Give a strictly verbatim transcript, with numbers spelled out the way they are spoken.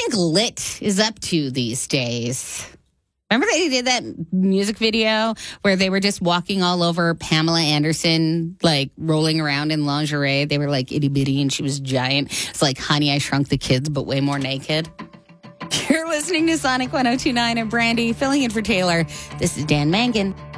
think Lit is up to these days? Remember they did that music video where they were just walking all over Pamela Anderson, like rolling around in lingerie. They were like itty bitty and she was giant. It's like Honey, I Shrunk the Kids, but way more naked. You're listening to Sonic one oh two point nine and Brandy, filling in for Taylor. This is Dan Mangan.